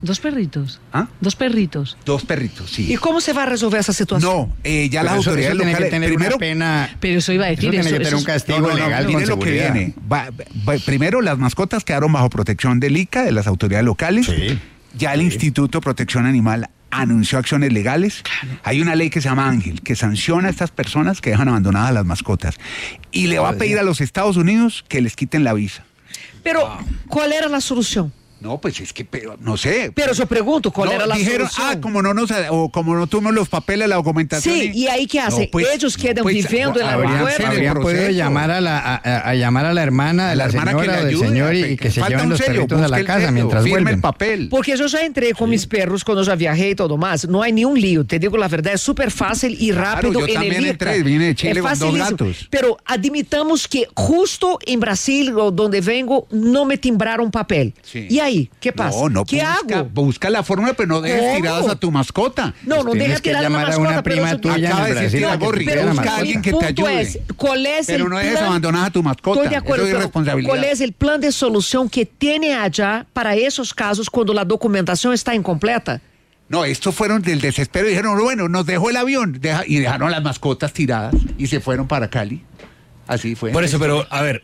¿Dos perritos? ¿Ah? Dos perritos. Dos perritos, sí. ¿Y cómo se va a resolver esa situación? No, ya las autoridades tiene que locales... tener Primero, una pena. Pero eso iba a decir. Eso tiene que tener un es- castigo legal con mire lo que seguridad. viene. Primero, las mascotas quedaron bajo protección del ICA, de las autoridades locales. Sí. Ya el Instituto de Protección Animal anunció acciones legales. Hay una ley que se llama Ángel, que sanciona a estas personas que dejan abandonadas las mascotas. Y le va a pedir a los Estados Unidos que les quiten la visa. Pero, ¿cuál era la solución? No, pues es que, pero, no sé. Pero yo pregunto, ¿cuál No, era la dijeron, solución? como no tuvimos los papeles, la documentación. Sí, ¿y ahí qué hacen? Ellos quedan viviendo en la averiguación. aeropuerto. Habrían podido llamar a la hermana de la hermana que señora le o del ayude, señor y que se falta lleven un los sello, perritos a busque la el casa sello, mientras firme vuelven. el papel. Porque yo ya entré con mis perros cuando ya viajé y todo más. No hay ni un lío, te digo la verdad, es súper fácil y rápido yo en también el entré, IRCA. vine de Chile Es con dos facilísimo. gatos. Pero admitamos que justo en Brasil, o donde vengo, no me timbraron papel. Sí. ¿Y ahí? ¿Qué pasa? No, ¿Qué hago? Busca la fórmula, pero no dejes ¿Cómo? tiradas a tu mascota. No, no Tienes deja que tirar la llamar a mascota, una pero prima eso- tuya Acaba en de decir Brasil la que te Gorri, cuide pero la busca a mascota. alguien que te punto ayude. es, ¿cuál es Pero el no dejes plan? abandonadas a tu mascota. Estoy de acuerdo, Eso es pero irresponsabilidad. ¿cuál es el plan de solución que tiene allá para esos casos cuando la documentación está incompleta? No, estos fueron del desespero y dijeron, bueno, nos dejó el avión y dejaron las mascotas tiradas y se fueron para Cali. Así fue. Por eso, pero a ver,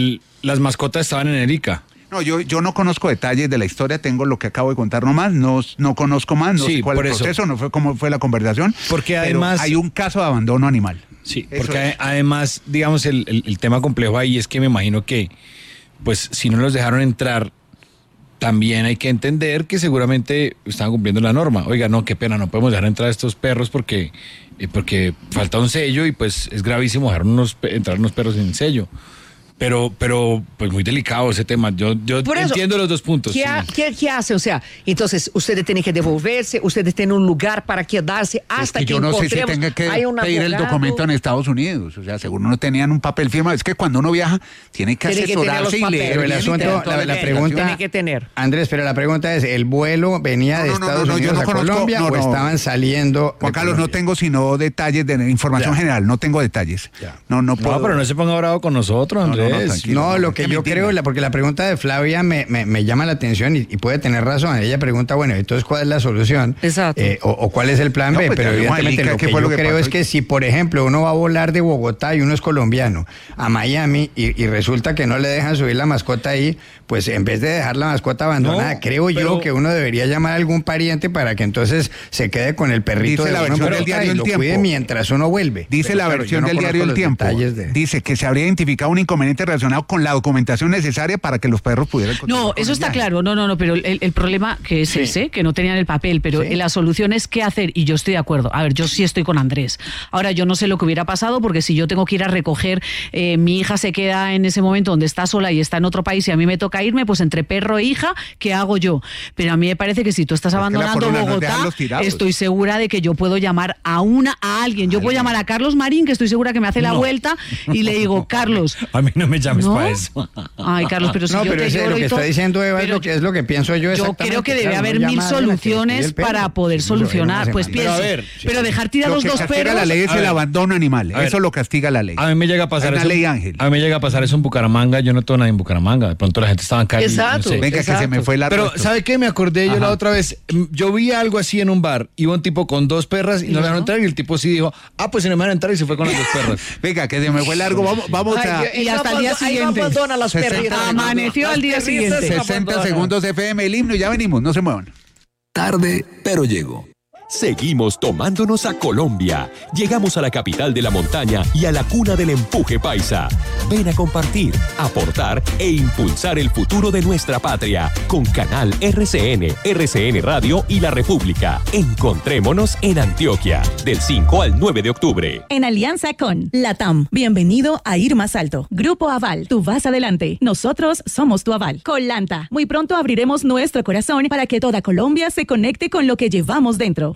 las mascotas estaban en el ICA. No, yo no conozco detalles de la historia, tengo lo que acabo de contar nomás, no conozco más, no Sí, sé cuál por es el eso. proceso, no fue cómo fue la conversación. Porque pero además- hay un caso de abandono animal. Sí, Eso porque es. además, digamos, el tema complejo ahí es que me imagino que, pues, si no los dejaron entrar, también hay que entender que seguramente están cumpliendo la norma. Oiga, no, qué pena, no podemos dejar entrar a estos perros porque falta un sello y pues es gravísimo dejar entrar unos perros sin sello. Pero, pues muy delicado ese tema. Yo Por eso, entiendo los dos puntos. ¿Qué, sí. qué hace? O sea, entonces ustedes tienen que devolverse, ustedes tienen un lugar para quedarse hasta Es que yo no sé si tenga que hay un pedir el abogado. documento en Estados Unidos. O sea, seguro no tenían un papel firmado. Es que cuando uno viaja, tiene que Tiene que tener asesorarse los y leer. Pero el bien y asunto, tener toda la explicación. pregunta... Tiene que tener. Andrés, pero la pregunta es, ¿el vuelo venía de No, Estados yo Unidos no a conozco, Colombia o estaban saliendo Juan de Carlos, no Colombia? tengo sino detalles de información Ya. general, no tengo detalles. Ya. No puedo. No, pero no se ponga bravo con nosotros, No, no, Andrés. tranquilo. No, lo que yo creo, porque la pregunta de Flavia me llama la atención y puede tener razón. Ella pregunta, bueno, entonces, ¿cuál es la solución? Exacto. O cuál es el plan No, B. pues, Pero ya vimos, evidentemente Alica, lo ¿qué que fue yo lo que creo pasó? es que si, por ejemplo, uno va a volar de Bogotá y uno es colombiano a Miami y resulta que no le dejan subir la mascota ahí, pues en vez de dejar la mascota abandonada, No, creo yo pero- que uno debería llamar a algún pariente para que entonces se quede con el perrito Dice de la uno en versión del Bogotá diario y El lo Tiempo. cuide mientras uno vuelve. Dice Pero la claro, versión yo no del diario conozco El los Tiempo. detalles de- Dice que se habría identificado un inconveniente relacionado con la documentación necesaria para que los perros pudieran continuar No, con eso el está viaje. claro. No, pero el problema que es ese, que no tenían el papel, pero Sí. la solución es qué hacer, y yo estoy de acuerdo. A ver, yo sí estoy con Andrés. Ahora, yo no sé lo que hubiera pasado, porque si yo tengo que ir a recoger, mi hija se queda en ese momento donde está sola y está en otro país y a mí me toca irme, pues entre perro e hija, ¿qué hago yo? Pero a mí me parece que si tú estás Es que la abandonando fórmula no es Bogotá, dejarlos tirados. estoy segura de que yo puedo llamar a alguien. Yo puedo llamar a Carlos Marín, que estoy segura que me hace la vuelta, y le digo, Carlos... A mí no me llames ¿No? para eso. Ay, Carlos, pero si No, yo pero te ese lloro lo que y todo, está diciendo Eva pero es lo que pienso yo yo exactamente. creo que debe Claro, haber uno 1000 llama a la que cuide soluciones el perro. para poder Sí, lo ven solucionar. una Pues semana. pienso, Pero a ver, pero dejar Lo tirados que dos castiga perros. la ley es A el ver. abandono animal. A ver. Eso lo castiga la ley. A mí me llega a pasar Hay una eso. ley, Ángel. A mí me llega a pasar eso en Bucaramanga. Yo no tengo nadie en Bucaramanga. De pronto la gente estaba en Cali. Exacto. No sé. Venga, que se me fue la Pero, ¿sabe qué? Me acordé yo Ajá. la otra vez. Yo vi algo así en un bar. Iba un tipo con dos perras y no le dejaron entrar. Y el tipo sí dijo, pues si no me van a entrar, y se fue con las dos perras. Venga, que se me fue largo. Vamos a... Y hasta el día siguiente. Abandona las 60 perritas. Amaneció al día siguiente. 60 segundos FM, el himno, y ya venimos, no se muevan. Tarde, pero llego. Seguimos tomándonos a Colombia. Llegamos a la capital de la montaña y a la cuna del empuje paisa. Ven a compartir, aportar e impulsar el futuro de nuestra patria con Canal RCN, RCN Radio y La República. Encontrémonos en Antioquia, del 5 al 9 de octubre. En alianza con LATAM. Bienvenido a Ir Más Alto. Grupo Aval. Tú vas adelante. Nosotros somos tu aval. Colanta. Muy pronto abriremos nuestro corazón para que toda Colombia se conecte con lo que llevamos dentro.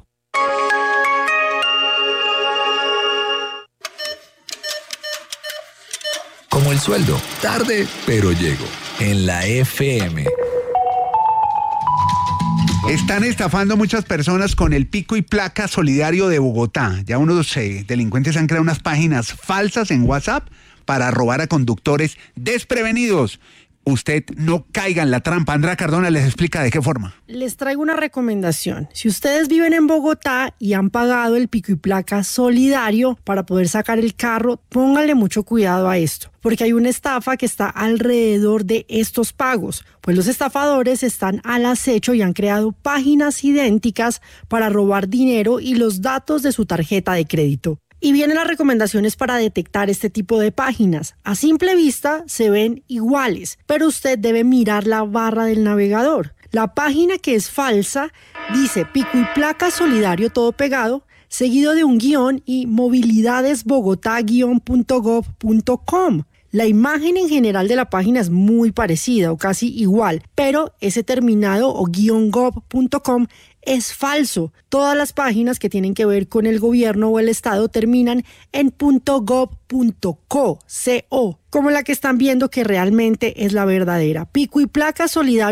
Como el sueldo, tarde, pero llego. En la FM. Están estafando muchas personas con el pico y placa solidario de Bogotá. Ya unos delincuentes han creado unas páginas falsas en WhatsApp para robar a conductores desprevenidos. usted no caiga en la trampa. Andrea Cardona les explica de qué forma. Les traigo una recomendación. Si ustedes viven en Bogotá y han pagado el pico y placa solidario para poder sacar el carro, pónganle mucho cuidado a esto, porque hay una estafa que está alrededor de estos pagos. Pues los estafadores están al acecho y han creado páginas idénticas para robar dinero y los datos de su tarjeta de crédito. Y vienen las recomendaciones para detectar este tipo de páginas. A simple vista se ven iguales, pero usted debe mirar la barra del navegador. La página que es falsa dice pico y placa solidario todo pegado, seguido de un guión y movilidadesbogotá-gov.com. La imagen en general de la página es muy parecida o casi igual, pero ese terminado o -gov.com es falso. Todas las páginas que tienen que ver con el gobierno o el estado terminan en .gov.co, como la que están viendo que realmente es la verdadera. Pico y placa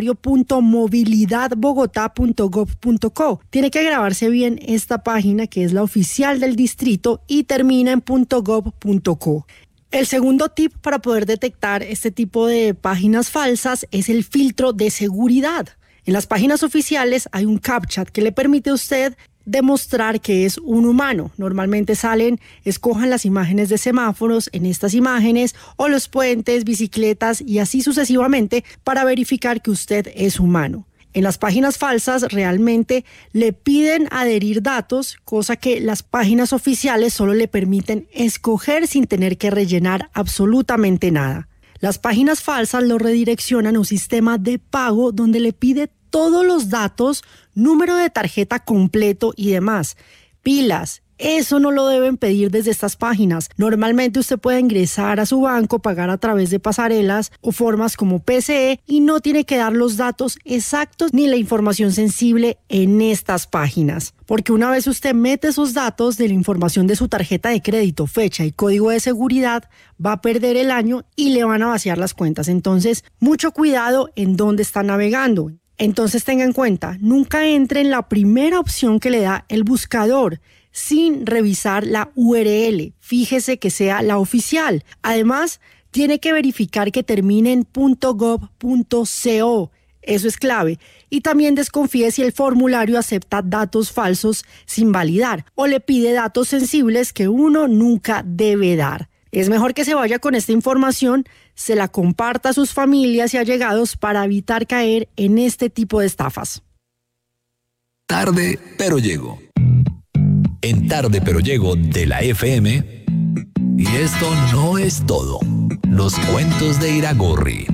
solidario.movilidadbogotá.gov.co. Tiene que grabarse bien esta página que es la oficial del distrito y termina en .gov.co. El segundo tip para poder detectar este tipo de páginas falsas es el filtro de seguridad. En las páginas oficiales hay un CAPTCHA que le permite a usted demostrar que es un humano. Normalmente escojan las imágenes de semáforos en estas imágenes o los puentes, bicicletas y así sucesivamente para verificar que usted es humano. En las páginas falsas realmente le piden adherir datos, cosa que las páginas oficiales solo le permiten escoger sin tener que rellenar absolutamente nada. Las páginas falsas lo redireccionan a un sistema de pago donde le pide todos los datos, número de tarjeta completo y demás. Pilas, eso no lo deben pedir desde estas páginas. Normalmente usted puede ingresar a su banco, pagar a través de pasarelas o formas como PCE y no tiene que dar los datos exactos ni la información sensible en estas páginas. Porque una vez usted mete esos datos de la información de su tarjeta de crédito, fecha y código de seguridad, va a perder el año y le van a vaciar las cuentas. Entonces, mucho cuidado en dónde está navegando. Entonces tenga en cuenta, nunca entre en la primera opción que le da el buscador sin revisar la URL. Fíjese que sea la oficial. Además, tiene que verificar que termine en .gov.co. Eso es clave. Y también desconfíe si el formulario acepta datos falsos sin validar o le pide datos sensibles que uno nunca debe dar. Es mejor que se vaya con esta información, se la comparta a sus familias y allegados para evitar caer en este tipo de estafas. Tarde, pero llego. En Tarde, pero llego de la FM. Y esto no es todo. Los cuentos de Iragorri.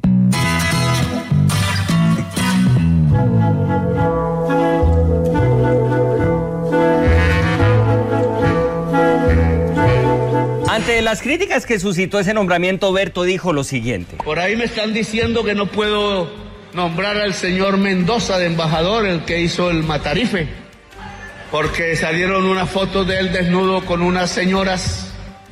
Ante las críticas que suscitó ese nombramiento, Berto dijo lo siguiente. Por ahí me están diciendo que no puedo nombrar al señor Mendoza de embajador, el que hizo el Matarife, porque salieron unas fotos de él desnudo con unas señoras.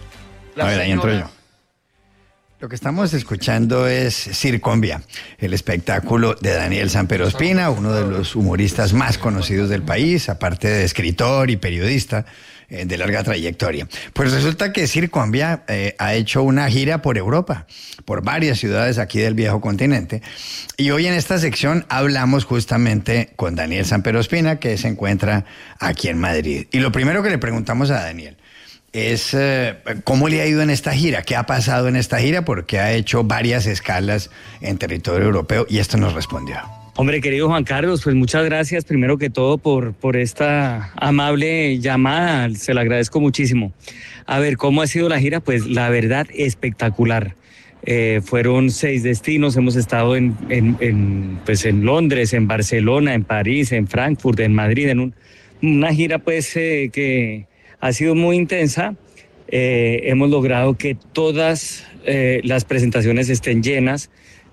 A ver, ahí entro yo. Lo que estamos escuchando es Circombia, el espectáculo de Daniel Samperospina, uno de los humoristas más conocidos del país, aparte de escritor y periodista de larga trayectoria. Pues resulta que Circombia ha hecho una gira por Europa, por varias ciudades aquí del viejo continente, y hoy en esta sección hablamos justamente con Daniel Samperospina, que se encuentra aquí en Madrid. Y lo primero que le preguntamos a Daniel es cómo le ha ido en esta gira, qué ha pasado en esta gira, porque ha hecho varias escalas en territorio europeo, y esto nos respondió. Hombre, querido Juan Carlos, pues muchas gracias primero que todo por esta amable llamada, se la agradezco muchísimo. A ver, ¿cómo ha sido la gira? Pues la verdad, espectacular. Fueron 6 destinos, hemos estado en Londres, en Barcelona, en París, en Frankfurt, en Madrid, en una gira pues que ha sido muy intensa. Hemos logrado que todas las presentaciones estén llenas.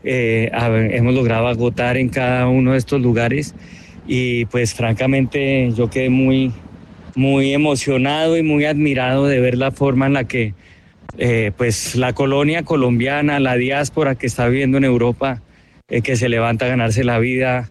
Hemos logrado agotar en cada uno de estos lugares y pues francamente yo quedé muy emocionado y muy admirado de ver la forma en la que pues la colonia colombiana, la diáspora que está viviendo en Europa, que se levanta a ganarse la vida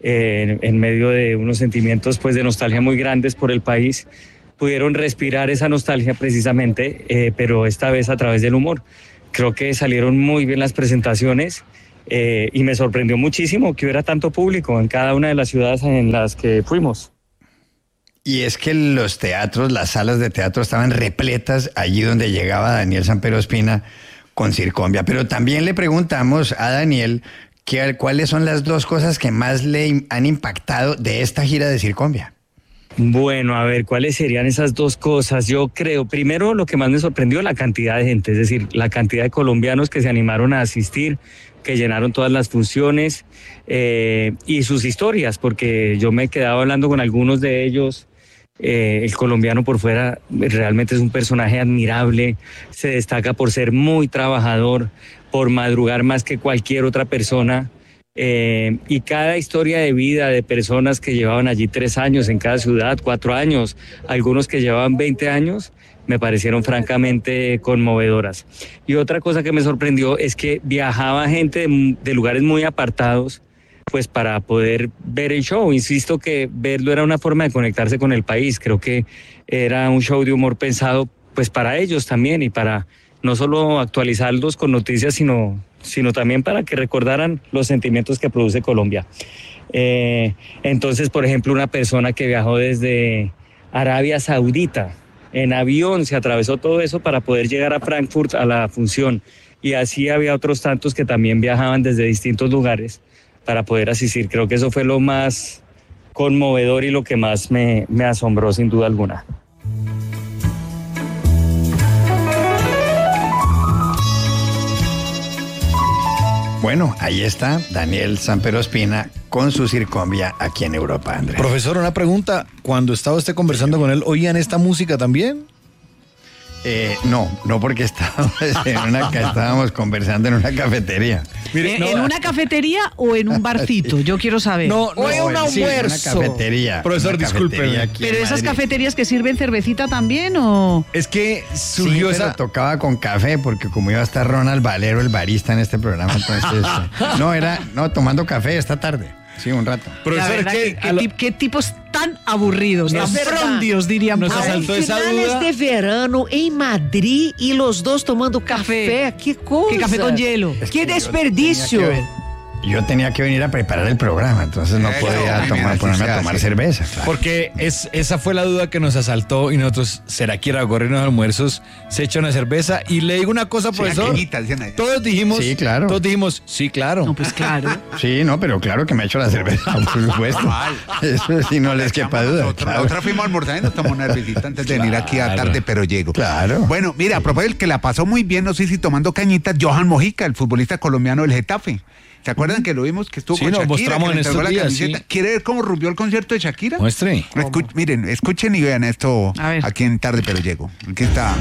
en medio de unos sentimientos pues de nostalgia muy grandes por el país, pudieron respirar esa nostalgia precisamente, pero esta vez a través del humor. Creo que salieron muy bien las presentaciones Y me sorprendió muchísimo que hubiera tanto público en cada una de las ciudades en las que fuimos. Y es que los teatros, las salas de teatro estaban repletas allí donde llegaba Daniel Sanpero Ospina con Circombia. Pero también le preguntamos a Daniel cuáles son las dos cosas que más le han impactado de esta gira de Circombia. Bueno, a ver, ¿cuáles serían esas dos cosas? Yo creo, primero, lo que más me sorprendió, la cantidad de gente, es decir, la cantidad de colombianos que se animaron a asistir, que llenaron todas las funciones y sus historias, porque yo me he quedado hablando con algunos de ellos. El colombiano por fuera realmente es un personaje admirable, se destaca por ser muy trabajador, por madrugar más que cualquier otra persona. Y cada historia de vida de personas que llevaban allí 3 años en cada ciudad, 4 años, algunos que llevaban 20 años, me parecieron francamente conmovedoras. Y otra cosa que me sorprendió es que viajaba gente de lugares muy apartados, pues para poder ver el show. Insisto que verlo era una forma de conectarse con el país. Creo que era un show de humor pensado pues para ellos también y para no solo actualizarlos con noticias, sino también para que recordaran los sentimientos que produce Colombia. Entonces, por ejemplo, una persona que viajó desde Arabia Saudita en avión, se atravesó todo eso para poder llegar a Frankfurt a la función. Y así había otros tantos que también viajaban desde distintos lugares para poder asistir. Creo que eso fue lo más conmovedor y lo que más me asombró sin duda alguna. Bueno, ahí está Daniel Sanpero Ospina con su Circombia aquí en Europa, Andrés. Profesor, una pregunta. Cuando estaba usted conversando con él, ¿oían esta música también? No porque estábamos conversando en una cafetería. Mire, ¿En una cafetería o en un barcito? Yo quiero saber. O en un almuerzo. Sí, una cafetería. Profesor, disculpe. ¿Pero esas cafeterías que sirven cervecita también o...? Es que surgió pero esa... tocaba con café, porque como iba a estar Ronald Valero, el barista en este programa, entonces... tomando café esta tarde. Sí, un rato. Profesor, ¿qué tipos tan aburridos, tan frondios, dirían? Nos asaltó esa duda. Finales de verano en Madrid y los dos tomando café. ¿Qué cosa? ¿Qué café con hielo? ¡Qué desperdicio! Yo tenía que venir a preparar el programa, entonces no podía ponerme a tomar cerveza. Claro. Porque esa fue la duda que nos asaltó y nosotros, ¿será que ir a correr los almuerzos se echa una cerveza? Y le digo una cosa, profesor. Todos dijimos, sí, claro. No, pues claro. Sí, no, pero claro que me ha hecho la cerveza, por supuesto. Eso sí, no les quepa duda. Otra fuimos a almorzar y nos tomamos una cervecita antes de venir aquí a tarde, pero llego. Claro. Bueno, mira, a propósito, el que la pasó muy bien, no sé si tomando cañitas, Johan Mojica, el futbolista colombiano del Getafe. ¿Se acuerdan que lo vimos que estuvo con Shakira? Mostramos en estos días, sí. ¿Quiere ver cómo rumbió el concierto de Shakira? Muestre. Miren, escuchen y vean esto aquí en Tarde Pero Llego. Aquí está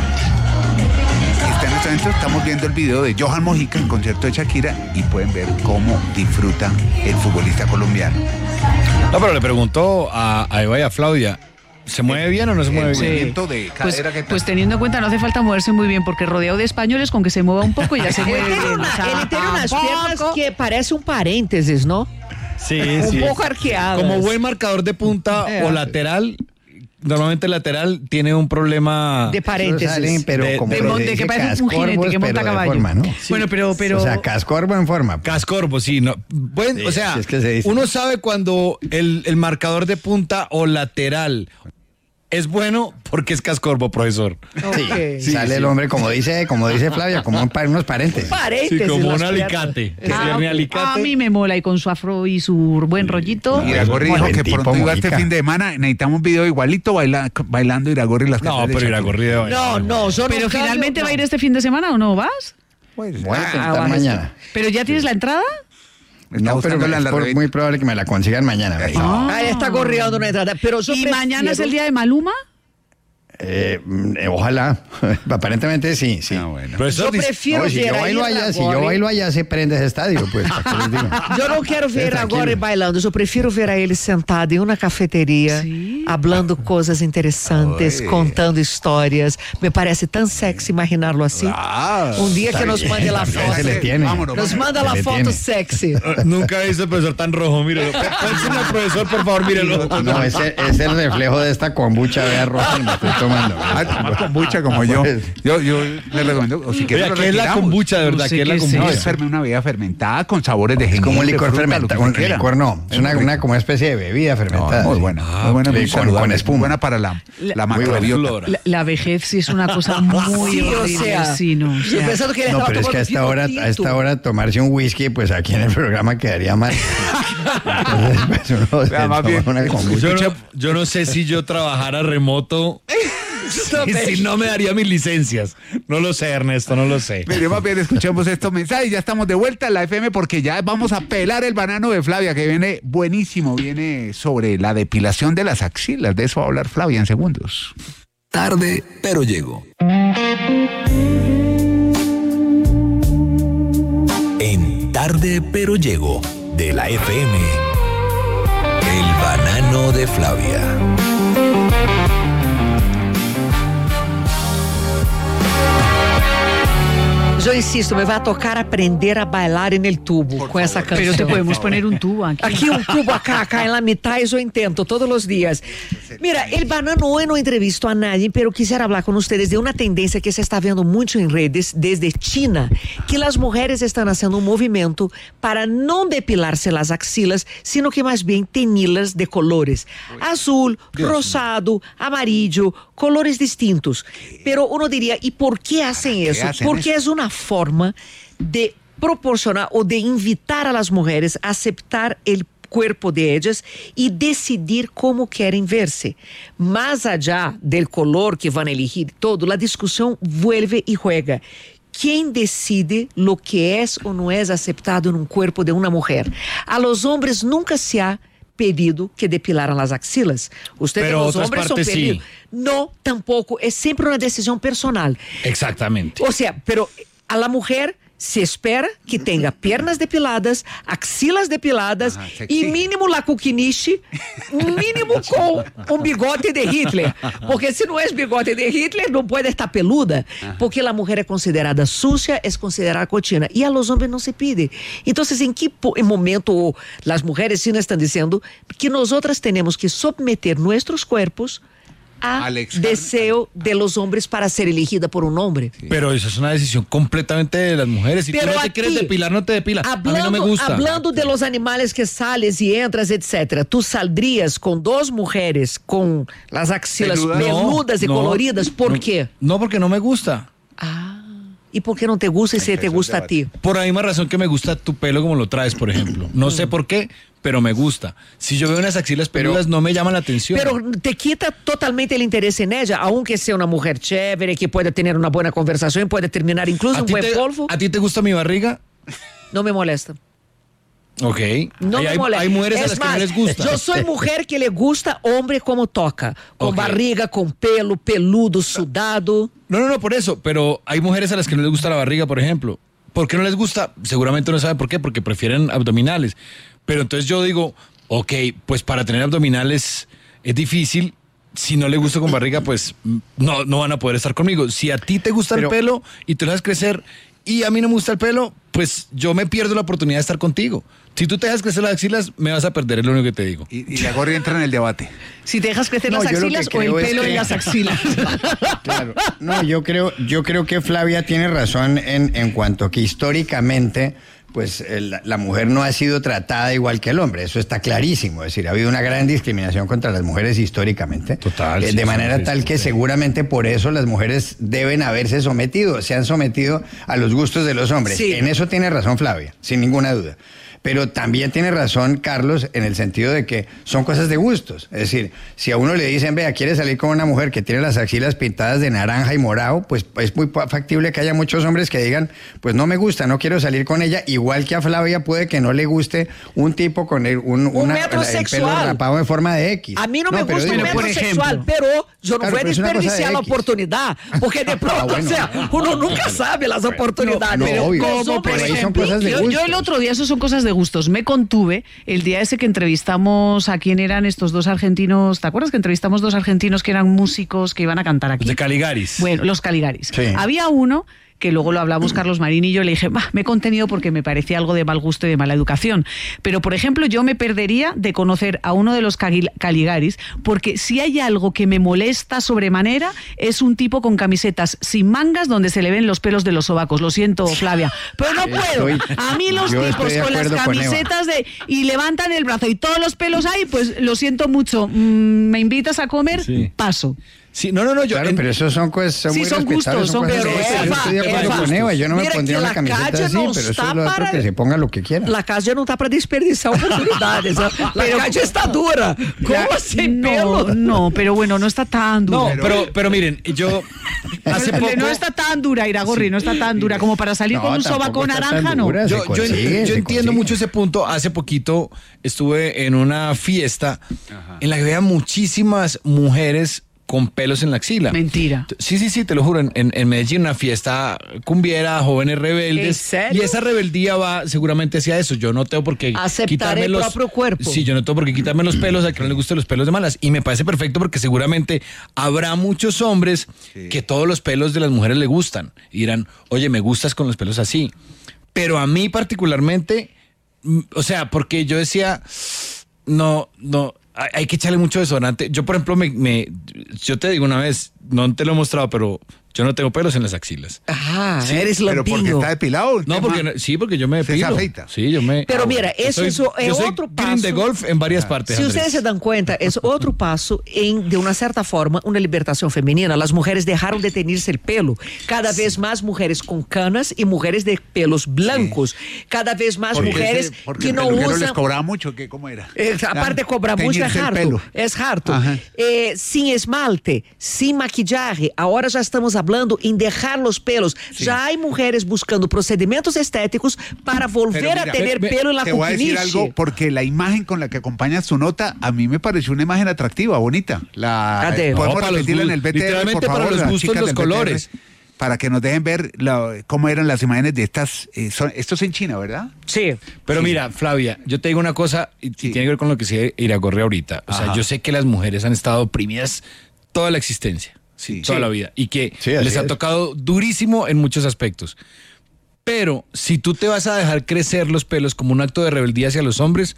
en este momento estamos viendo el video de Johan Mojica, el concierto de Shakira, y pueden ver cómo disfruta el futbolista colombiano. No, pero le preguntó a Eva y a Claudia, ¿se mueve bien o no se mueve bien? De cadera pues teniendo en cuenta, no hace falta moverse muy bien, porque rodeado de españoles, con que se mueva un poco ya se mueve bien. Él tiene unas piernas que parece un paréntesis, ¿no? Sí, un poco arqueado. Como buen marcador de punta o lateral, normalmente el lateral tiene un problema de paréntesis, pero de que parece un jinete que monta caballo. Forma, ¿no? Sí. Bueno, pero o sea, cascorbo en forma. Cascorbo, sí, no. Bueno, sí, o sea, es que se dice. Uno sabe cuando el marcador de punta o lateral es bueno porque es cascorbo, profesor. Sí, sale el hombre, como dice Flavia, como unos paréntesis. Sí, como un alicate. A mí me mola, y con su afro y su buen rollito. Iragorri dijo que pronto iba este fin de semana, necesitamos un video igualito bailando Iragorri las canciones. No, pero Iragorri de bailar. No, pero finalmente va a ir este fin de semana, ¿o no vas? Pues voy a intentar mañana. ¿Pero ya tienes la entrada? No, pero es muy probable que me la consigan mañana. Ahí está corriendo una entrada. ¿Y mañana es el día de Maluma? Ojalá. Aparentemente sí. Bueno. Yo prefiero si yo bailo allá se prende ese estadio, pues. Yo não quero ver agora bailando, eu prefiro ver a ele sentado em uma cafeteria, falando coisas interessantes, contando histórias. Me parece tão sexy imaginá-lo assim. Dia que nos mande la foto. Nos manda la foto sexy. Nunca he visto al profesor tan rojo, mírelo. Pónselo al profesor, por favor, mírelo. No, es el reflejo de esta kombucha de roja. tomando. Toma kombucha como yo. Yo le recomiendo, o si quieres, Oiga, ¿qué es la kombucha de verdad? No sé ¿Qué es la qué es kombucha? Es una bebida fermentada con sabores de Es jengibre. como un licor fruta, fermentado. lo que se quiera. Licor no, es una como especie de bebida fermentada. Muy buena, muy buena, muy con saludable, espuma. muy buena para la Muy macrobiota. buena. La vejez sí es una cosa muy Sí, o horrible, sea, sí, no, o yo sea. pensando que él No, estaba pero es que a tomando esta hora tomarse un whisky, pues aquí en el programa quedaría mal. Entonces, pues uno se más toma bien, una kombucha. Yo no sé si yo trabajara remoto, si no me daría mis licencias. No lo sé, Ernesto, no lo sé. Mire, más bien escuchemos estos mensajes. Ya estamos de vuelta en la FM porque ya vamos a pelar el banano de Flavia, que viene buenísimo. Viene sobre la depilación de las axilas. De eso va a hablar Flavia en segundos. Tarde, pero llego. En Tarde, pero llego, de la FM, el banano de Flavia. Yo insisto, me va a tocar aprender a bailar en el tubo con esa canción. Pero te podemos poner un tubo aquí. Aquí un tubo acá en la mitad y yo intento todos los días. Mira, el banano hoy no entrevistó a nadie, pero quisiera hablar con ustedes de una tendencia que se está viendo mucho en redes desde China, que las mujeres están haciendo un movimiento para no depilarse las axilas, sino que más bien teñirlas de colores. Azul, rosado, amarillo, colores distintos. Pero uno diría, ¿y por qué hacen eso? Porque es una forma de proporcionar o de invitar a las mujeres a aceptar el cuerpo de ellas y decidir cómo quieren verse. Más allá del color que van a elegir todo, la discusión vuelve y juega. ¿Quién decide lo que es o no es aceptado en un cuerpo de una mujer? A los hombres nunca se ha pedido que depilaran las axilas. Ustedes, Pero los otras hombres, son partes pedidos. sí. No, tampoco. Es siempre una decisión personal. Exactamente. O sea, pero a la mujer se espera que tenga piernas depiladas, axilas depiladas y mínimo la cuquiniche, mínimo con un bigote de Hitler. Porque si no es bigote de Hitler, no puede estar peluda. Porque la mujer es considerada sucia, es considerada cochina. Y a los hombres no se pide. Entonces, ¿en qué momento las mujeres sí nos están diciendo que nosotras tenemos que someter nuestros cuerpos a deseo de los hombres para ser elegida por un hombre? Pero eso es una decisión completamente de las mujeres. Si Pero tú no te aquí, quieres depilar, no te depilas. A mí no me gusta. Hablando de los animales que sales y entras, etcétera, ¿tú saldrías con dos mujeres con las axilas peludas y coloridas? ¿Por qué? No, porque no me gusta. ¿Y por qué no te gusta y si te gusta a ti? Por la misma razón que me gusta tu pelo como lo traes, por ejemplo. No sé por qué, pero me gusta. Si yo veo unas axilas peludas, no me llama la atención. Pero te quita totalmente el interés en ella, aunque sea una mujer chévere, que pueda tener una buena conversación, puede terminar incluso un buen polvo. ¿A ti te gusta mi barriga? No me molesta. Ok. No me molesta. Hay mujeres a Es las más, que no les gusta. Yo soy mujer que le gusta hombre como toca, con barriga, con pelo, peludo, sudado. No, por eso. Pero hay mujeres a las que no les gusta la barriga, por ejemplo. ¿Por qué no les gusta? Seguramente no saben por qué, porque prefieren abdominales. Pero entonces yo digo, ok, pues para tener abdominales es difícil. Si no le gusta con barriga, pues no van a poder estar conmigo. Si a ti te gusta el pelo y te lo dejas crecer y a mí no me gusta el pelo, pues yo me pierdo la oportunidad de estar contigo. Si tú te dejas crecer las axilas, me vas a perder, es lo único que te digo. Y la gorra entra en el debate. Si te dejas crecer las axilas o el pelo en las axilas. Claro. No, yo creo que Flavia tiene razón en cuanto que históricamente pues la mujer no ha sido tratada igual que el hombre, eso está clarísimo, es decir, ha habido una gran discriminación contra las mujeres históricamente. Total. De manera tal que seguramente por eso las mujeres deben haberse sometido, se han sometido a los gustos de los hombres. Sí. En eso tiene razón Flavia, sin ninguna duda. Pero también tiene razón Carlos en el sentido de que son cosas de gustos. Es decir, si a uno le dicen, vea, quiere salir con una mujer que tiene las axilas pintadas de naranja y morado, pues es muy factible que haya muchos hombres que digan, pues no me gusta, no quiero salir con ella. Igual que a Flavia puede que no le guste un tipo con el pelo rapado en forma de X. A mí no me gusta un metrosexual, pero yo no voy a desperdiciar la oportunidad, porque de pronto, o sea, uno nunca sabe las oportunidades. No, obvio. Como por Pero ahí son ejemplo, cosas de yo gustos. el otro día, eso son cosas de gustos, me contuve el día ese que entrevistamos a quién eran estos dos argentinos, ¿te acuerdas que entrevistamos dos argentinos que eran músicos que iban a cantar aquí? De Caligaris. Bueno, los Caligaris. Sí. Había uno que luego lo hablamos Carlos Marín y yo, le dije, me he contenido porque me parecía algo de mal gusto y de mala educación. Pero, por ejemplo, yo me perdería de conocer a uno de los Caligaris, porque si hay algo que me molesta sobremanera, es un tipo con camisetas sin mangas donde se le ven los pelos de los sobacos. Lo siento, Flavia, pero no puedo. A mí los tipos con las camisetas y levantan el brazo y todos los pelos ahí, pues lo siento mucho. ¿Me invitas a comer? Sí. Paso. Sí, no, yo... Claro, pero esos son cosas muy gustos, son cosas. Pero yo estoy de acuerdo con Eva, yo no me pondría una camiseta así, pero eso es lo otro, que se ponga lo que quiera. La calle no está para desperdiciar oportunidades. La calle está dura. ¿Cómo sin pelo? No, pero bueno, no está tan dura. No, pero miren, yo hace poco... No está tan dura, Iragorri, no está tan dura como para salir con un sobaco naranja, ¿no? Yo entiendo mucho ese punto. Hace poquito estuve en una fiesta en la que había muchísimas mujeres con pelos en la axila. Mentira. Sí, te lo juro. En Medellín, una fiesta cumbiera, jóvenes rebeldes. ¿En serio? Y esa rebeldía va seguramente hacia eso. Yo no tengo por qué quitarme el propio cuerpo. Sí, yo no tengo por qué quitarme los pelos a que no le gusten los pelos de malas. Y me parece perfecto porque seguramente habrá muchos hombres que todos los pelos de las mujeres le gustan. Y dirán, oye, me gustas con los pelos así. Pero a mí particularmente, o sea, porque yo decía, no, hay que echarle mucho desodorante. Yo, por ejemplo, yo te digo una vez, no te lo he mostrado, pero yo no tengo pelos en las axilas. Eres lampiño. ¿Pero porque está depilado? No, porque yo me depilo. ¿Se afeita? Sí, yo me... Pero mira, eso es otro paso. Green de golf en varias partes, Si Andrés. ustedes se dan cuenta, es otro paso de una cierta forma, una liberación femenina. Las mujeres dejaron de teñirse el pelo. Cada vez más mujeres con canas y mujeres de pelos blancos. Cada vez más mujeres que no usan... les cobraba mucho, ¿cómo era? Aparte de cobrar mucho, es harto. Sin esmalte, sin maquillaje. Ahora ya estamos hablando en dejar los pelos. Ya hay mujeres buscando procedimientos estéticos para volver a tener pelo en la Te voy a decir algo, porque la imagen con la que acompaña su nota, a mí me pareció una imagen atractiva, bonita. Podemos repetirla en el BTR, literalmente, por favor, para los gustos, los colores. Para que nos dejen ver cómo eran las imágenes de estas. Esto es en China, ¿verdad? Sí. Pero mira, Flavia, yo te digo una cosa y tiene que ver con lo que se Iragorri ahorita. O sea, yo sé que las mujeres han estado oprimidas toda la existencia. Toda la vida. Y que les ha tocado durísimo en muchos aspectos. Pero si tú te vas a dejar crecer los pelos como un acto de rebeldía hacia los hombres,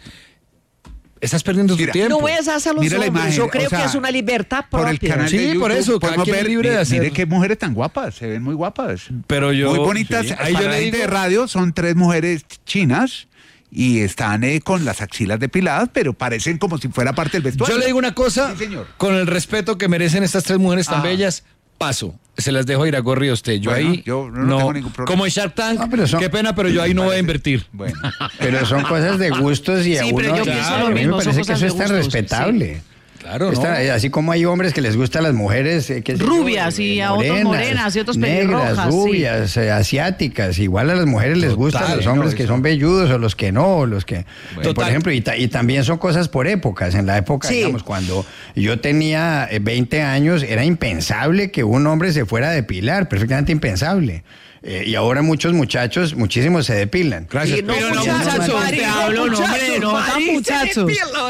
estás perdiendo tu tiempo. No es hacia los hombres. Imagen, yo creo que es una libertad propia. Por el canal de YouTube, por eso, cada quien es libre de hacer. Mire qué mujeres tan guapas, se ven muy guapas. Pero muy bonitas. Ahí yo le digo, de radio son 3 mujeres chinas. Y están con las axilas depiladas, pero parecen como si fuera parte del vestuario. Yo le digo una cosa, con el respeto que merecen estas 3 mujeres tan bellas, paso. Se las dejo a Iragorri a usted. Yo no tengo ningún problema. Como en Shark Tank, qué pena, pero yo ahí no voy a invertir. Bueno, pero son cosas de gustos y a uno... pero yo pienso lo mismo, a mí me parece que eso es tan respetable. Claro, ¿no? Así como hay hombres que les gustan las mujeres rubias y a otros morenas y otros pelirrojas, negras, rubias, asiáticas, igual a las mujeres les gustan los hombres que son velludos o los que no, los que por ejemplo, y también son cosas por épocas. En la época, digamos, cuando yo tenía 20 años, era impensable que un hombre se fuera a depilar, perfectamente impensable. Y ahora muchísimos se depilan. Gracias. Pero no, muchachos, te hablo, no, hombre, no tan muchachos.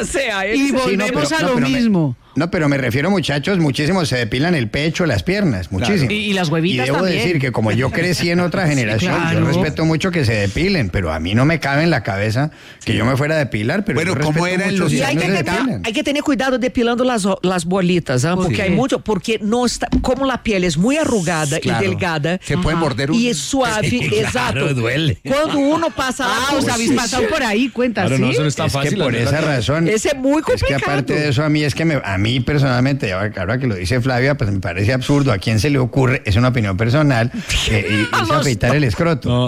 Y volvemos a lo mismo. No, pero me refiero, muchachos, muchísimos se depilan el pecho, las piernas, muchísimo. Y las huevitas también. Y debo decir que como yo crecí en otra generación, yo respeto mucho que se depilen, pero a mí no me cabe en la cabeza que yo me fuera a depilar. Pero bueno, ¿cómo era en los años hay que tener cuidado depilando las bolitas, porque hay mucho, porque no está, como la piel es muy arrugada y delgada. Se puede morder y es suave, exacto. Duele. Cuando uno pasa os habéis pasado por ahí, cuenta, no, eso no está fácil. Es que por esa razón. Ese es muy complicado. Es que aparte de eso, a mí personalmente, ahora que lo dice Flavia, pues me parece absurdo. ¿A quién se le ocurre? Es una opinión personal. Irse a afeitar el escroto. No,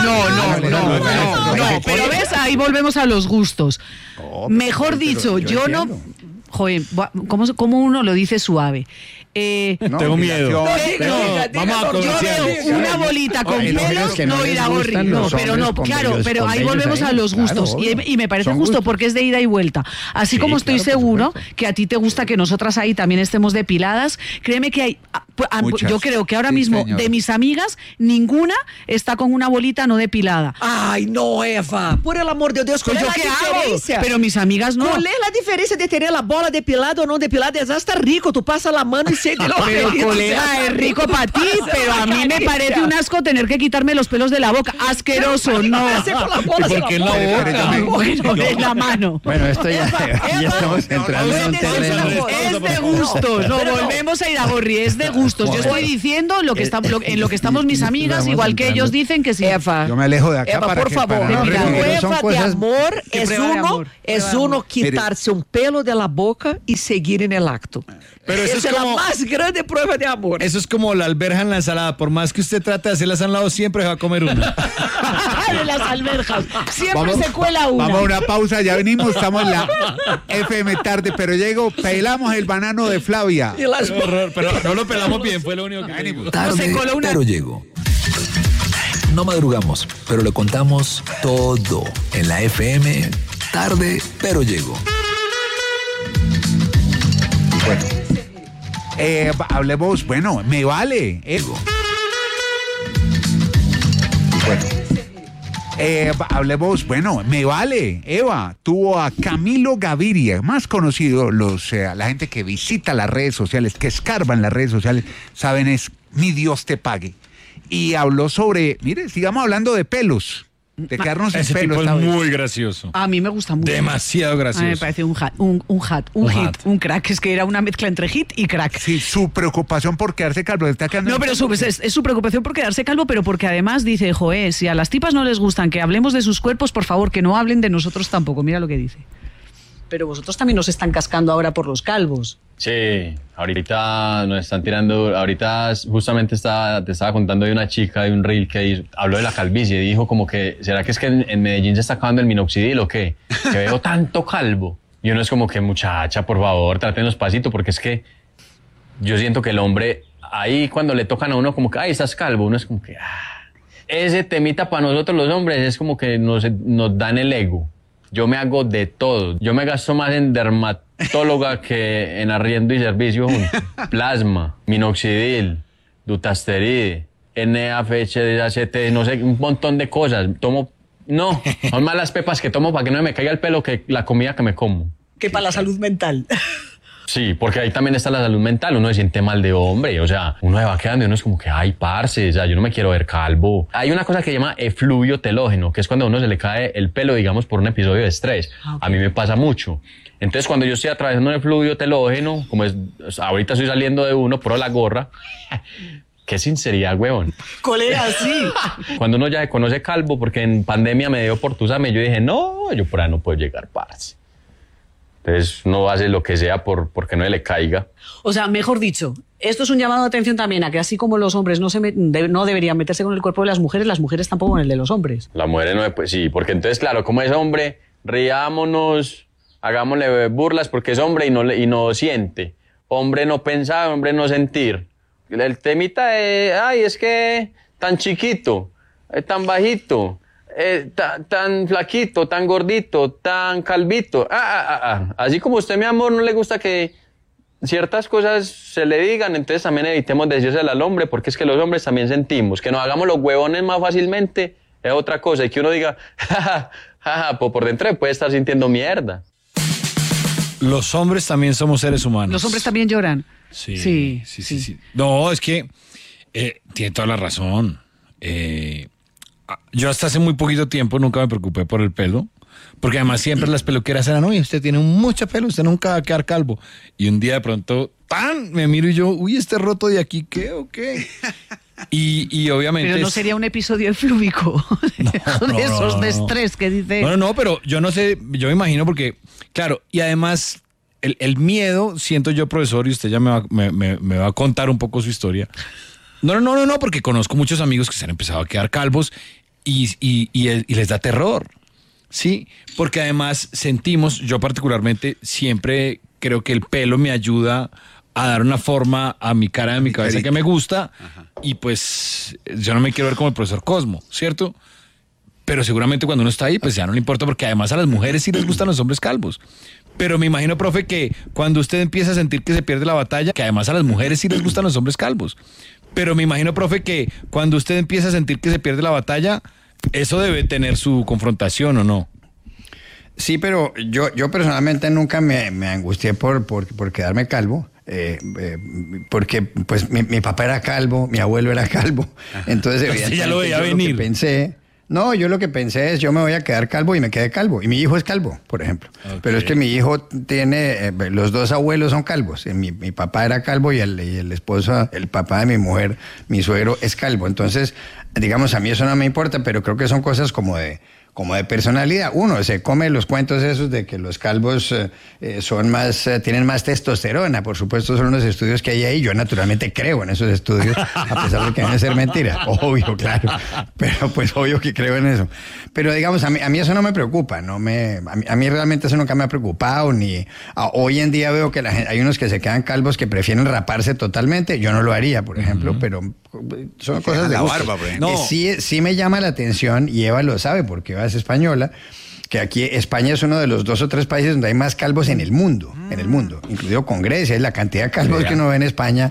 pero ves, ahí volvemos a los gustos. Mejor dicho, yo no... Joder, ¿cómo uno lo dice suave? Tengo miedo. Vamos a comerciales. Yo veo una bolita con pelos, no Iragorri. No, pero no, claro, pero ahí volvemos a los gustos. Y me parece justo porque es de ida y vuelta. Así como estoy seguro que a ti te gusta que nosotras ahí también estemos depiladas, créeme que hay Pues, Muchas. yo creo que ahora Sí, mismo señor. de mis amigas, ninguna está con una bolita no depilada. Ai, não, Eva. Por el amor de Deus, qual Pues é yo a qué hago, diferença? pero mis amigas no. Qual é a diferença de ter a bola depilada ou não depilada? Já está rico, tu pasa la mano y sigue lo Pero feliz. colega, es rico para ti, pero a mí me parece un asco tener que quitarme los pelos de la boca. Asqueroso, no. Hacer con la bola, ¿Y por qué en la boca? Bueno, en la mano. Bueno, esto ya estamos entrando en un terreno. Es de gustos, no volvemos a ir a Gorri, es de gustos. Yo estoy diciendo en lo que estamos mis amigas, Estamos igual que ellos entrando. dicen que sí. Eva, Yo me alejo de acá Eva, para por que favor, para no mira, la recibir. son prueba de cosas- amor ¿Qué es prueba de uno, amor? es Prueba de uno amor. quitarse un pelo de la boca y seguir en el acto. Pero eso Esa es es como- la más grande prueba de amor. Eso es como la alberja en la ensalada. Por más que usted trate de hacerlas a un lado, siempre va a comer una. De las alberjas. Siempre se cuela una. Vamos a una pausa, ya venimos, estamos en la FM tarde, pero llego, pelamos el banano de Flavia. Y las Qué horror, pero no lo pelamos bien, fue lo único que dijimos. Tarde, se coló una- pero llego. No madrugamos, pero lo contamos todo en la FM. Tarde, pero llego. Hablemos, bueno, me vale. Hablemos, bueno, me vale. Eva tuvo a Camilo Gaviria, más conocido, la gente que visita las redes sociales, que escarban las redes sociales, saben es Mi Dios te pague. Y habló sobre, mire, sigamos hablando de pelos, de quedarnos sin Ese pelos. tipo es esta vez. muy gracioso. A mí me gusta mucho. Demasiado A mí me gracioso. parece un Un hit, hat. un crack. Es que era una mezcla entre hit y crack. Sí, su preocupación por quedarse calvo, está quedando. No, pero es su preocupación por quedarse calvo, pero porque además dice, joé, si a las tipas no les gustan que hablemos de sus cuerpos, por favor, que no hablen de nosotros tampoco. Mira lo que dice. Pero vosotros también nos están cascando ahora por los calvos. Sí, ahorita nos están tirando, ahorita justamente te estaba contando de una chica, de un reel que habló de la calvicie y dijo como que, ¿será que es que en Medellín se está acabando el minoxidil o qué? Que veo tanto calvo. Y uno es como que, muchacha, por favor, trátenos pasito, porque es que yo siento que el hombre, ahí cuando le tocan a uno como que, ay, estás calvo, uno es como que, ese temita para nosotros los hombres es como que nos dan el ego. Yo me hago de todo. Yo me gasto más en dermatóloga que en arriendo y servicio juntos. Plasma, minoxidil, dutasteride, NaFHDACT, no sé, un montón de cosas. Son más las pepas que tomo para que no me caiga el pelo que la comida que me como. Que para la salud mental. Sí, porque ahí también está la salud mental. Uno se siente mal de hombre, o sea, uno se va quedando y uno es como que, ay, parce, o sea, yo no me quiero ver calvo. Hay una cosa que se llama efluvio telógeno, que es cuando a uno se le cae el pelo, digamos, por un episodio de estrés. Okay. A mí me pasa mucho. Entonces, cuando yo estoy atravesando un efluvio telógeno, ahorita estoy saliendo de uno, por la gorra, qué sinceridad, huevón. Colega, sí. Cuando uno ya se conoce calvo, porque en pandemia me dio por tusarme, yo dije, no, yo por ahí no puedo llegar, parce. Entonces no hace lo que sea porque no le caiga. O sea, mejor dicho, esto es un llamado de atención también a que así como los hombres no deberían meterse con el cuerpo de las mujeres tampoco con el de los hombres. Las mujeres no, pues sí, porque entonces claro, como es hombre, riámonos, hagámosle burlas porque es hombre y no siente. Hombre no pensar, hombre no sentir. El temita es que tan chiquito, tan bajito. Tan flaquito, tan gordito, tan calvito. Así como usted, mi amor, no le gusta que ciertas cosas se le digan, entonces también evitemos decírselo al hombre, porque es que los hombres también sentimos. Que nos hagamos los huevones más fácilmente es otra cosa. Y que uno diga, pues por dentro puede estar sintiendo mierda. Los hombres también somos seres humanos. Los hombres también lloran. Sí. No, es que tiene toda la razón. Yo hasta hace muy poquito tiempo nunca me preocupé por el pelo, porque además siempre las peluqueras eran, uy, usted tiene mucho pelo, usted nunca va a quedar calvo. Y un día de pronto, me miro y yo, uy, este roto de aquí, ¿qué o qué? Y obviamente... Pero no sería un episodio eflúvico, de esos de estrés que dice... No, pero yo no sé, yo me imagino porque, claro, y además el miedo, siento yo, profesor, y usted ya me va a contar un poco su historia. No, porque conozco muchos amigos que se han empezado a quedar calvos y les da terror, ¿sí? Porque además sentimos, yo particularmente siempre creo que el pelo me ayuda a dar una forma a mi cara, a mi cabeza que me gusta. Ajá. Y pues yo no me quiero ver como el profesor Cosmo, ¿cierto? Pero seguramente cuando uno está ahí, pues ya no le importa porque además a las mujeres sí les gustan los hombres calvos. Pero me imagino, profe, que cuando usted empieza a sentir que se pierde la batalla, que además a las mujeres sí les gustan los hombres calvos, pero me imagino, profe, que cuando usted empieza a sentir que se pierde la batalla, eso debe tener su confrontación, ¿o no? Sí, pero yo personalmente nunca me angustié por quedarme calvo. Porque pues mi papá era calvo, mi abuelo era calvo. Entonces, evidentemente, ya lo veía venir. Yo lo que pensé es, yo me voy a quedar calvo y me quedé calvo. Y mi hijo es calvo, por ejemplo. Okay. Pero es que mi hijo tiene, los dos abuelos son calvos. Mi papá era calvo y el esposo, el papá de mi mujer, mi suegro, es calvo. Entonces, digamos, a mí eso no me importa, pero creo que son cosas como de personalidad. Uno se come los cuentos esos de que los calvos son más, tienen más testosterona. Por supuesto, son unos estudios que hay ahí. Yo naturalmente creo en esos estudios, a pesar de que deben ser mentira. Obvio, claro. Pero pues obvio que creo en eso. Pero digamos, a mí eso no me preocupa. A mí realmente eso nunca me ha preocupado. Hoy en día veo que hay unos que se quedan calvos que prefieren raparse totalmente. Yo no lo haría, por ejemplo, pero son cosas de gusto. Barba, no. Sí me llama la atención, y Eva lo sabe porque Eva es española, que aquí España es uno de los 2 o 3 países donde hay más calvos en el mundo, incluido con Grecia. La cantidad de calvos que uno ve en España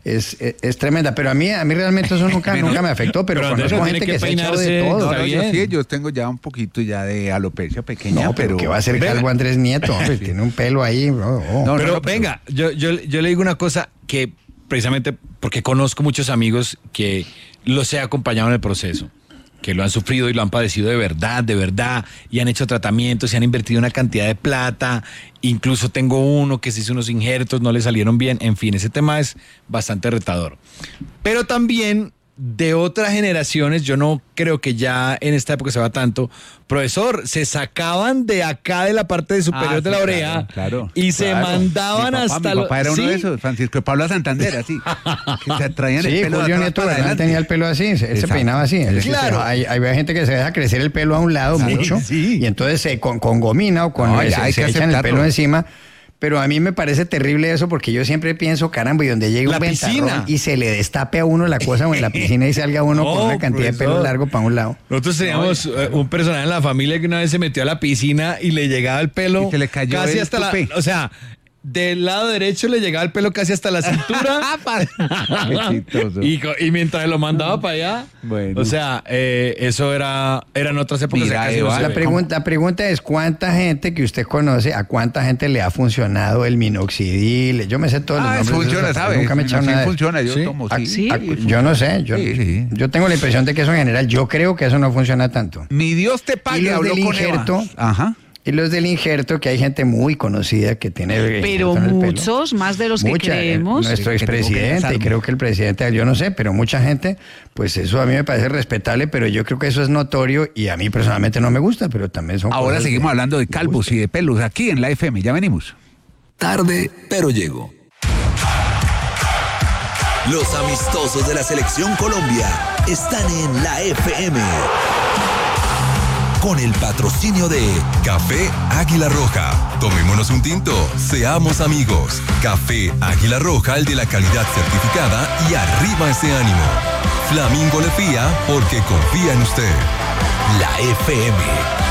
es tremenda. Pero a mí realmente eso nunca me afectó, pero conozco gente que se ha echado de todo. Yo tengo ya un poquito ya de alopecia pequeña. No, pero que va a ser calvo Andrés Nieto, hombre, tiene un pelo ahí. Pero venga, yo le digo una cosa que precisamente porque conozco muchos amigos que los he acompañado en el proceso, que lo han sufrido y lo han padecido de verdad, y han hecho tratamientos y han invertido una cantidad de plata. Incluso tengo uno que se hizo unos injertos, no le salieron bien. En fin, ese tema es bastante retador. Pero también de otras generaciones, yo no creo que ya en esta época se va tanto, profesor, se sacaban de acá de la parte superior de la oreja, y se mandaban hasta... Mi papá era uno de esos, Francisco de Pablo Santander, así, que se traían el pelo. Julio Nieto tenía el pelo así, él se peinaba así. Claro. Hay gente que se deja crecer el pelo a un lado mucho, y entonces con gomina o se echan el pelo encima. Pero a mí me parece terrible eso, porque yo siempre pienso, caramba, y donde llega un ventarrón y se le destape a uno la cosa, o en la piscina y salga uno con una cantidad de pelo largo para un lado. Nosotros teníamos un personaje en la familia que una vez se metió a la piscina y le llegaba el pelo y se le cayó casi hasta tupé. o sea, del lado derecho le llegaba el pelo casi hasta la cintura. y mientras lo mandaba para allá, o sea, eso eran otras épocas. Mira, la pregunta es, ¿cuánta gente que usted conoce, a cuánta gente le ha funcionado el minoxidil? Yo me sé todos los nombres. Funciona, ¿sabes? Nunca me he echado nada. Funciona, yo tomo. Yo no sé, yo tengo la impresión de que eso en general, yo creo que eso no funciona tanto. Mi Dios te pague, habló con injerto. Ajá. Y los del injerto, que hay gente muy conocida que tiene... Pero muchos, más de los que creemos. Nuestro expresidente, y creo que el presidente, yo no sé, pero mucha gente, pues eso a mí me parece respetable, pero yo creo que eso es notorio y a mí personalmente no me gusta, pero también son Ahora seguimos hablando de calvos y de pelos aquí en la FM, ya venimos. Tarde, pero llego. Los amistosos de la Selección Colombia están en la FM. Con el patrocinio de Café Águila Roja. Tomémonos un tinto, seamos amigos. Café Águila Roja, el de la calidad certificada, y arriba ese ánimo. Flamingo le fía porque confía en usted. La FM.